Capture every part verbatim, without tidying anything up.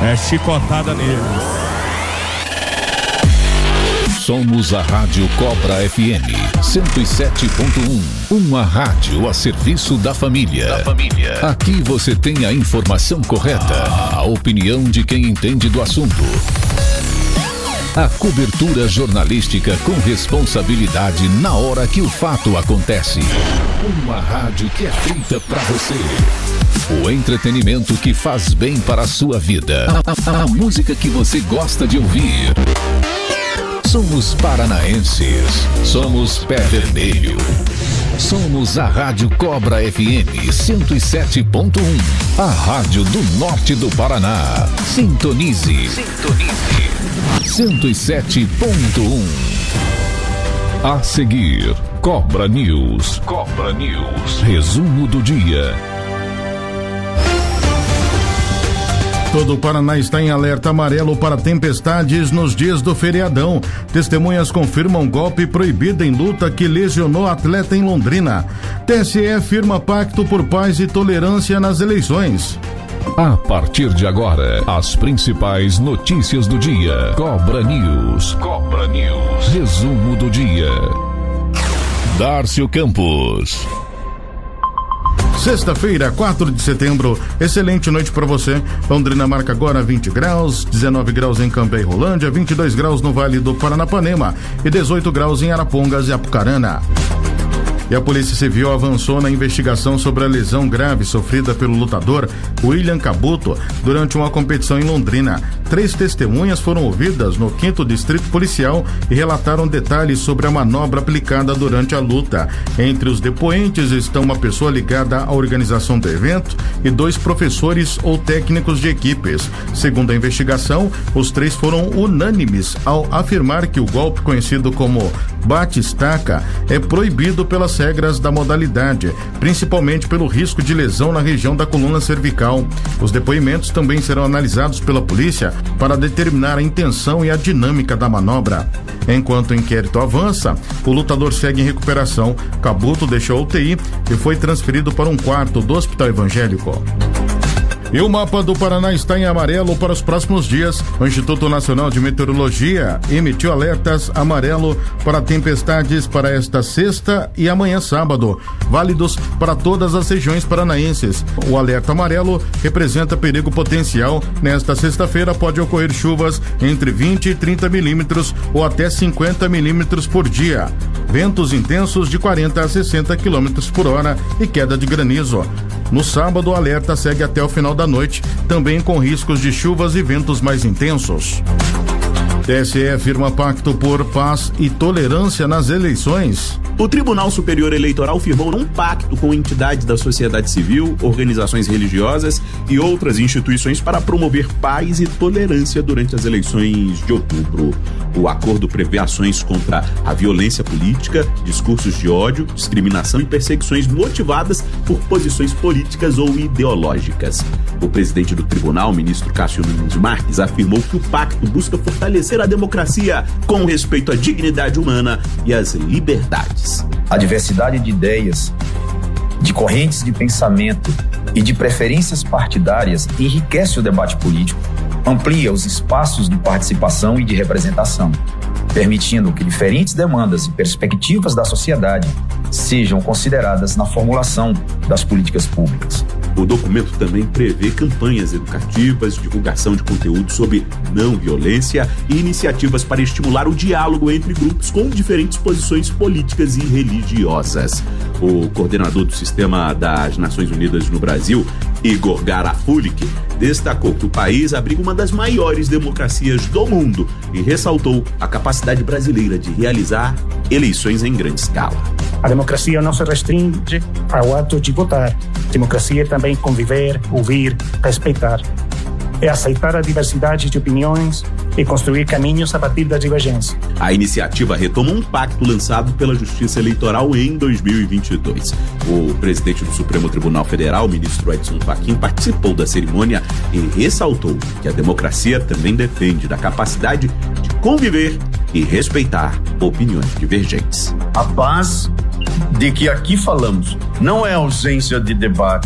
É chicotada neles. Somos a Rádio Cobra F M cento e sete ponto um, uma rádio a serviço da família. Da família. Aqui você tem a informação correta, a opinião de quem entende do assunto. A cobertura jornalística com responsabilidade na hora que o fato acontece. Uma rádio que é feita pra você. O entretenimento que faz bem para a sua vida. A, a, a música que você gosta de ouvir. Somos paranaenses. Somos pé vermelho. Somos a Rádio Cobra F M cento e sete ponto um. A rádio do norte do Paraná. Sintonize. Sintonize. cento e sete ponto um. A seguir, Cobra News. Cobra News. Resumo do dia. Todo o Paraná está em alerta amarelo para tempestades nos dias do feriadão. Testemunhas confirmam golpe proibido em luta que lesionou atleta em Londrina. T S E firma pacto por paz e tolerância nas eleições. A partir de agora, as principais notícias do dia. Cobra News. Cobra News. Resumo do dia. Dárcio Campos. Sexta-feira, quatro de setembro, excelente noite para você. Londrina marca agora vinte graus, dezenove graus em Cambé e Rolândia, vinte e dois graus no Vale do Paranapanema e dezoito graus em Arapongas e Apucarana. E a Polícia Civil avançou na investigação sobre a lesão grave sofrida pelo lutador William Cabuto durante uma competição em Londrina. Três testemunhas foram ouvidas no quinto Distrito Policial e relataram detalhes sobre a manobra aplicada durante a luta. Entre os depoentes estão uma pessoa ligada à organização do evento e dois professores ou técnicos de equipes. Segundo a investigação, os três foram unânimes ao afirmar que o golpe conhecido como bate-estaca é proibido pelas regras da modalidade, principalmente pelo risco de lesão na região da coluna cervical. Os depoimentos também serão analisados pela polícia para determinar a intenção e a dinâmica da manobra. Enquanto o inquérito avança, o lutador segue em recuperação. Cabuto deixou a U T I e foi transferido para um quarto do Hospital Evangélico. E o mapa do Paraná está em amarelo para os próximos dias. O Instituto Nacional de Meteorologia emitiu alertas amarelo para tempestades para esta sexta e amanhã sábado, válidos para todas as regiões paranaenses. O alerta amarelo representa perigo potencial. Nesta sexta-feira pode ocorrer chuvas entre vinte e trinta milímetros ou até cinquenta milímetros por dia. Ventos intensos de quarenta a sessenta quilômetros por hora e queda de granizo. No sábado, o alerta segue até o final da noite, também com riscos de chuvas e ventos mais intensos. T S E firma pacto por paz e tolerância nas eleições. O Tribunal Superior Eleitoral firmou um pacto com entidades da sociedade civil, organizações religiosas e outras instituições para promover paz e tolerância durante as eleições de outubro. O acordo prevê ações contra a violência política, discursos de ódio, discriminação e perseguições motivadas por posições políticas ou ideológicas. O presidente do tribunal, o ministro Cássio Nunes Marques, afirmou que o pacto busca fortalecer a democracia com respeito à dignidade humana e às liberdades. A diversidade de ideias, de correntes de pensamento e de preferências partidárias enriquece o debate político, amplia os espaços de participação e de representação, permitindo que diferentes demandas e perspectivas da sociedade sejam consideradas na formulação das políticas públicas. O documento também prevê campanhas educativas, divulgação de conteúdo sobre não violência e iniciativas para estimular o diálogo entre grupos com diferentes posições políticas e religiosas. O coordenador do Sistema das Nações Unidas no Brasil, Igor Garafulnik, destacou que o país abriga uma das maiores democracias do mundo e ressaltou a capacidade brasileira de realizar eleições em grande escala. A democracia não se restringe ao ato de votar. Democracia é também conviver, ouvir, respeitar. É aceitar a diversidade de opiniões e construir caminhos a partir da divergência. A iniciativa retoma um pacto lançado pela Justiça Eleitoral em dois mil e vinte e dois. O presidente do Supremo Tribunal Federal, ministro Edson Fachin, participou da cerimônia e ressaltou que a democracia também depende da capacidade de conviver e respeitar opiniões divergentes. A paz de que aqui falamos não é ausência de debate,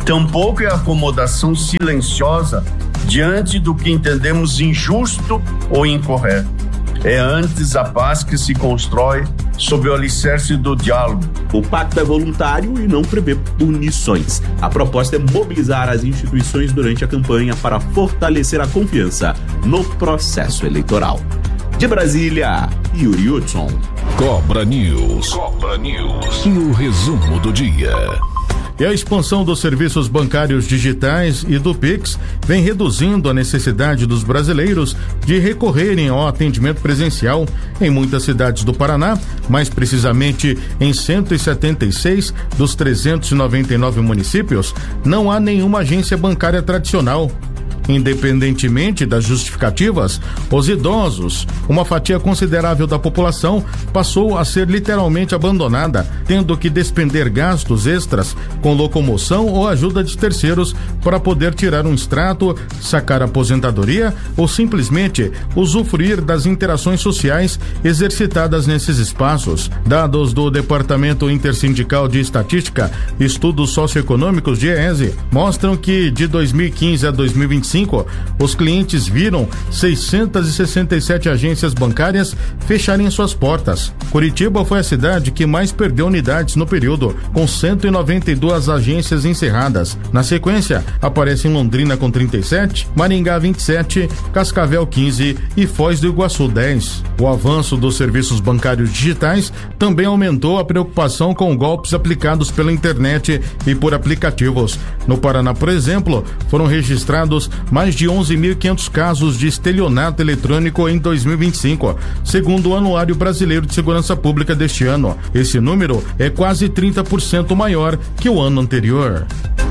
tampouco é acomodação silenciosa diante do que entendemos injusto ou incorreto. É antes a paz que se constrói sob o alicerce do diálogo. O pacto é voluntário e não prevê punições. A proposta é mobilizar as instituições durante a campanha para fortalecer a confiança no processo eleitoral. De Brasília, Yuri Hudson. Cobra News. Cobra News. E o resumo do dia. E a expansão dos serviços bancários digitais e do Pix vem reduzindo a necessidade dos brasileiros de recorrerem ao atendimento presencial em muitas cidades do Paraná, mais precisamente em cento e setenta e seis dos trezentos e noventa e nove municípios, não há nenhuma agência bancária tradicional. Independentemente das justificativas, os idosos, uma fatia considerável da população, passou a ser literalmente abandonada, tendo que despender gastos extras com locomoção ou ajuda de terceiros para poder tirar um extrato, sacar aposentadoria ou simplesmente usufruir das interações sociais exercitadas nesses espaços. Dados do Departamento Intersindical de Estatística e Estudos Socioeconômicos, DIEESE, mostram que de dois mil e quinze a dois mil e vinte e cinco os clientes viram seiscentas e sessenta e sete agências bancárias fecharem suas portas. Curitiba foi a cidade que mais perdeu unidades no período, com cento e noventa e duas agências encerradas. Na sequência, aparecem Londrina com trinta e sete, Maringá vinte e sete, Cascavel quinze e Foz do Iguaçu dez. O avanço dos serviços bancários digitais também aumentou a preocupação com golpes aplicados pela internet e por aplicativos. No Paraná, por exemplo, foram registrados mais de onze mil e quinhentos casos de estelionato eletrônico em dois mil e vinte e cinco, segundo o Anuário Brasileiro de Segurança Pública deste ano. Esse número é quase trinta por cento maior que o ano anterior.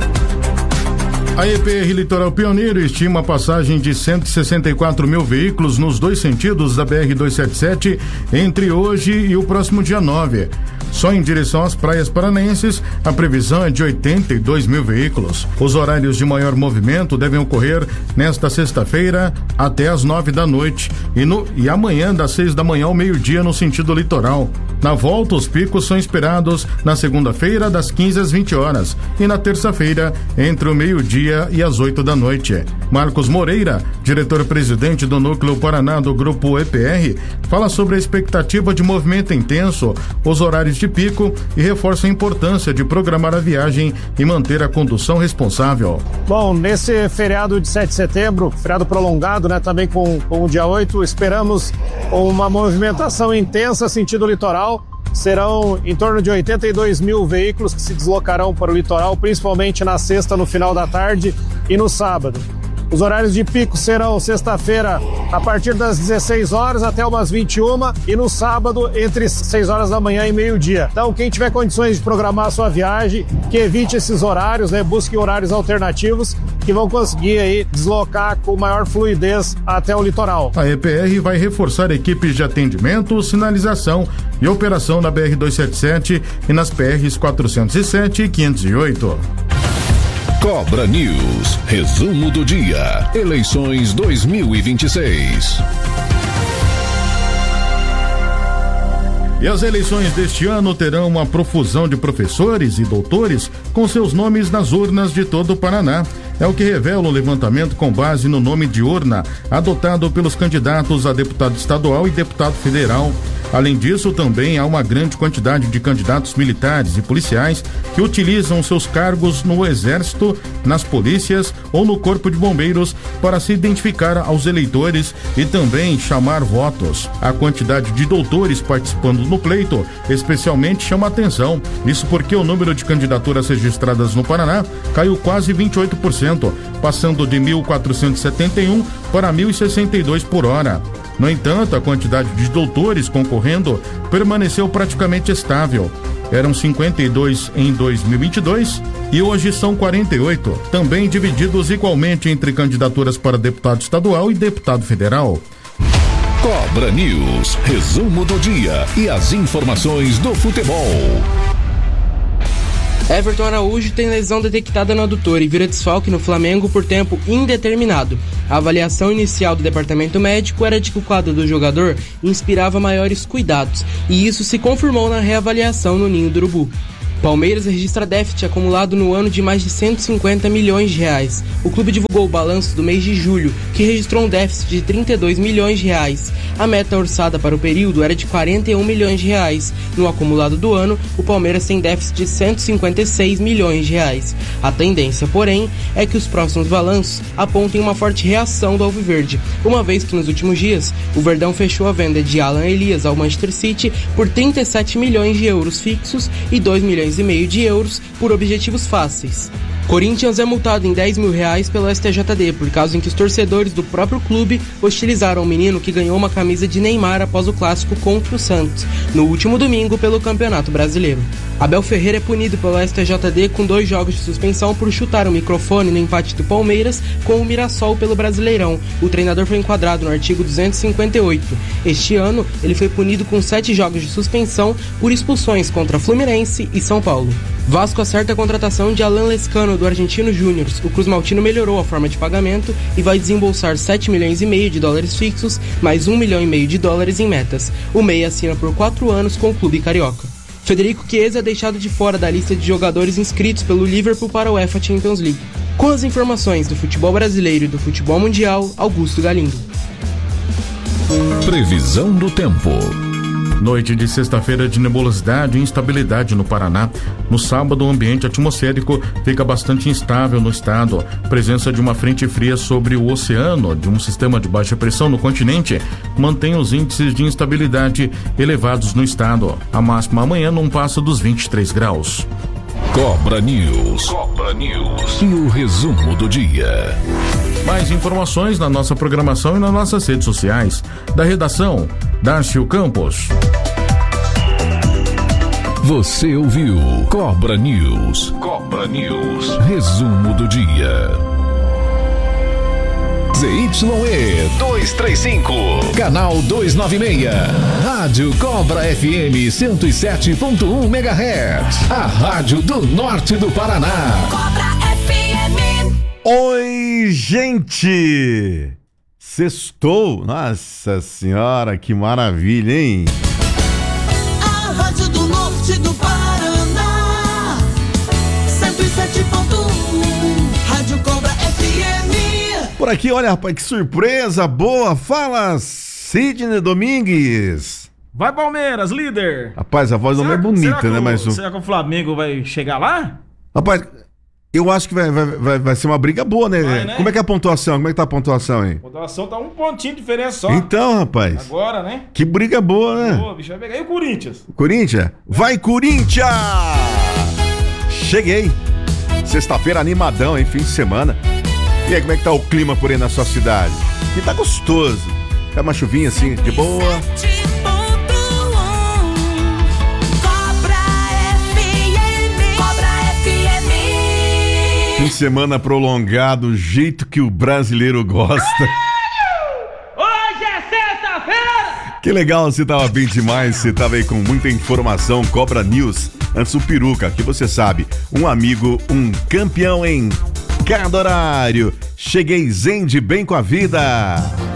A E P R Litoral Pioneiro estima a passagem de cento e sessenta e quatro mil veículos nos dois sentidos da B R duzentos e setenta e sete entre hoje e o próximo dia nove. Só em direção às praias paranaenses, a previsão é de oitenta e dois mil veículos. Os horários de maior movimento devem ocorrer nesta sexta-feira até às nove da noite e, no, e amanhã das seis da manhã ao meio-dia no sentido litoral. Na volta, os picos são esperados na segunda-feira das quinze às vinte horas e na terça-feira entre o meio-dia e as oito da noite. Marcos Moreira, diretor-presidente do Núcleo Paraná do Grupo E P R, fala sobre a expectativa de movimento intenso, os horários de pico e reforça a importância de programar a viagem e manter a condução responsável. Bom, nesse feriado de sete de setembro, feriado prolongado, né, também com, com o dia oito, esperamos uma movimentação intensa sentido litoral. Serão em torno de oitenta e dois mil veículos que se deslocarão para o litoral, principalmente na sexta, no final da tarde e no sábado. Os horários de pico serão sexta-feira a partir das dezesseis horas até umas vinte e uma e no sábado entre seis horas da manhã e meio-dia. Então, quem tiver condições de programar a sua viagem, que evite esses horários, né? Busque horários alternativos que vão conseguir aí deslocar com maior fluidez até o litoral. A E P R vai reforçar equipes de atendimento, sinalização e operação na B R duzentos e setenta e sete e nas P Rs quatrocentos e sete e quinhentos e oito. Cobra News, resumo do dia, eleições dois mil e vinte e seis. E as eleições deste ano terão uma profusão de professores e doutores com seus nomes nas urnas de todo o Paraná. É o que revela o levantamento com base no nome de urna adotado pelos candidatos a deputado estadual e deputado federal. Além disso, também há uma grande quantidade de candidatos militares e policiais que utilizam seus cargos no Exército, nas polícias ou no Corpo de Bombeiros para se identificar aos eleitores e também chamar votos. A quantidade de doutores participando no pleito especialmente chama atenção. Isso porque o número de candidaturas registradas no Paraná caiu quase vinte e oito por cento, passando de mil quatrocentos e setenta e um para mil e sessenta e dois por hora. No entanto, a quantidade de doutores concorrendo permaneceu praticamente estável. Eram cinquenta e dois em dois mil e vinte e dois e hoje são quarenta e oito, também divididos igualmente entre candidaturas para deputado estadual e deputado federal. Cobra News, resumo do dia e as informações do futebol. Everton Araújo tem lesão detectada no adutor e vira desfalque no Flamengo por tempo indeterminado. A avaliação inicial do departamento médico era de que o quadro do jogador inspirava maiores cuidados, e isso se confirmou na reavaliação no Ninho do Urubu. Palmeiras registra déficit acumulado no ano de mais de cento e cinquenta milhões de reais. O clube divulgou o balanço do mês de julho, que registrou um déficit de trinta e dois milhões de reais. A meta orçada para o período era de quarenta e um milhões de reais. No acumulado do ano, o Palmeiras tem déficit de cento e cinquenta e seis milhões de reais. A tendência, porém, é que os próximos balanços apontem uma forte reação do Alviverde, uma vez que nos últimos dias o Verdão fechou a venda de Alan Elias ao Manchester City por trinta e sete milhões de euros fixos e dois milhões e meio de euros por objetivos fáceis. Corinthians é multado em dez mil reais pelo S T J D por causa em que os torcedores do próprio clube hostilizaram o menino que ganhou uma camisa de Neymar após o clássico contra o Santos, no último domingo pelo Campeonato Brasileiro. Abel Ferreira é punido pelo S T J D com dois jogos de suspensão por chutar o microfone no empate do Palmeiras com o Mirassol pelo Brasileirão. O treinador foi enquadrado no artigo duzentos e cinquenta e oito. Este ano, ele foi punido com sete jogos de suspensão por expulsões contra Fluminense e São Paulo. Vasco acerta a contratação de Alan Lescano do Argentino Júnior. O Cruz Maltino melhorou a forma de pagamento e vai desembolsar sete milhões e meio de dólares fixos, mais um milhão e meio de dólares em metas. O meia assina por quatro anos com o clube carioca. Federico Chiesa é deixado de fora da lista de jogadores inscritos pelo Liverpool para a UEFA Champions League. Com as informações do futebol brasileiro e do futebol mundial, Augusto Galindo. Previsão do tempo. Noite de sexta-feira de nebulosidade e instabilidade no Paraná. No sábado, o ambiente atmosférico fica bastante instável no estado. Presença de uma frente fria sobre o oceano, de um sistema de baixa pressão no continente, mantém os índices de instabilidade elevados no estado. A máxima amanhã não passa dos vinte e três graus. Cobra News. Cobra News. E o resumo do dia. Mais informações na nossa programação e nas nossas redes sociais. Da redação, Darcio Campos. Você ouviu Cobra News. Cobra News. Resumo do dia. Z Y E duzentos e trinta e cinco. Canal duzentos e noventa e seis. Rádio Cobra F M cento e sete ponto um megahertz. A rádio do norte do Paraná. Cobra F M. Oi, gente! Sextou! Nossa senhora, que maravilha, hein? A rádio do norte do Paraná, cento e sete ponto um, Rádio Cobra F M. Por aqui, olha, rapaz, que surpresa boa! Fala, Sidney Domingues! Vai, Palmeiras, líder! Rapaz, a voz não é bonita, será né? O, Mas o... Será que o Flamengo vai chegar lá? Rapaz... Eu acho que vai, vai, vai, vai ser uma briga boa, né? Vai, né? Como é que é a pontuação? Como é que tá a pontuação aí? A pontuação tá um pontinho de diferença só. Então, rapaz. Agora, né? Que briga boa, né? Boa, bicho, vai pegar. E o Corinthians? Corinthians? Vai, Corinthians! Cheguei. Sexta-feira animadão, hein? Fim de semana. E aí, como é que tá o clima por aí na sua cidade? Que tá gostoso. Tá uma chuvinha assim, de boa. Fim de semana prolongado, o jeito que o brasileiro gosta. Hoje é sexta-feira! Que legal, você tava bem demais, você tava aí com muita informação, Cobra News. Antes o Peruca, que você sabe, um amigo, um campeão em cada horário. Cheguei zen de bem com a vida.